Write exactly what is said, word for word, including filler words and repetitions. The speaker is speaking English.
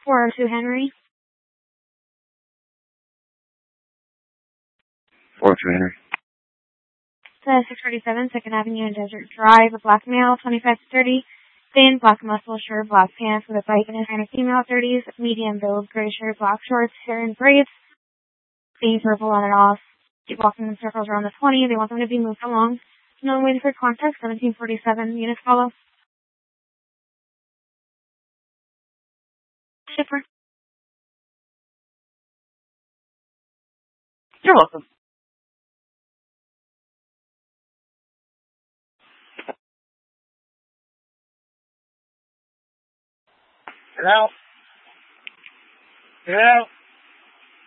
four oh two Henry. four oh two Henry. To six forty-seven second Avenue and Desert Drive, a black male, twenty-five to thirty, thin, black muscle shirt, black pants with a bike in his hand, female, thirties, medium build, gray shirt, black shorts, hair in braids, seeing purple on and off. Keep walking in circles around the twenty. They want them to be moved along. No waiting for contact, seventeen forty-seven, units follow. Shipper. You're welcome. Get out. Get out.